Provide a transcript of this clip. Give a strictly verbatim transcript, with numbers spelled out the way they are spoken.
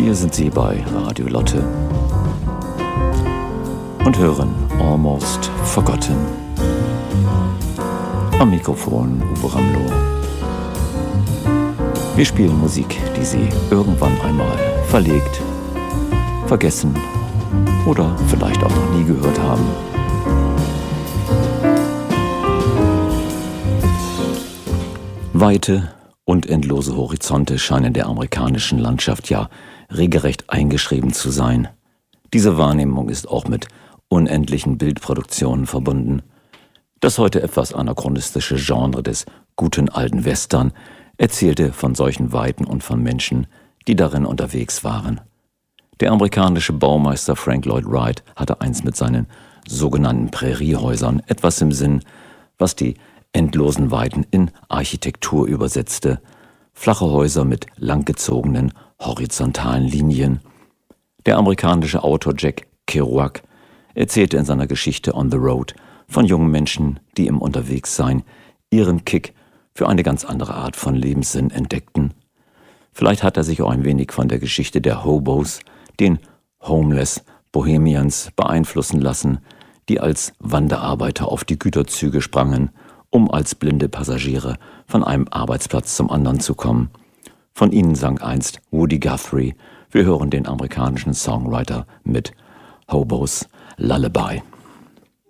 Hier sind Sie bei Radio Lotte und hören Almost Forgotten. Am Mikrofon Uwe Ramloh. Wir spielen Musik, die Sie irgendwann einmal verlegt, vergessen oder vielleicht auch noch nie gehört haben. Weite und endlose Horizonte scheinen der amerikanischen Landschaft ja regelrecht eingeschrieben zu sein. Diese Wahrnehmung ist auch mit unendlichen Bildproduktionen verbunden. Das heute etwas anachronistische Genre des guten alten Western erzählte von solchen Weiten und von Menschen, die darin unterwegs waren. Der amerikanische Baumeister Frank Lloyd Wright hatte einst mit seinen sogenannten Präriehäusern etwas im Sinn, was die endlosen Weiten in Architektur übersetzte. Flache Häuser mit langgezogenen, horizontalen Linien. Der amerikanische Autor Jack Kerouac erzählte in seiner Geschichte On the Road von jungen Menschen, die im Unterwegssein ihren Kick für eine ganz andere Art von Lebenssinn entdeckten. Vielleicht hat er sich auch ein wenig von der Geschichte der Hobos, den Homeless Bohemians, beeinflussen lassen, die als Wanderarbeiter auf die Güterzüge sprangen, um als blinde Passagiere von einem Arbeitsplatz zum anderen zu kommen. Von ihnen sang einst Woody Guthrie. Wir hören den amerikanischen Songwriter mit Hobos Lullaby.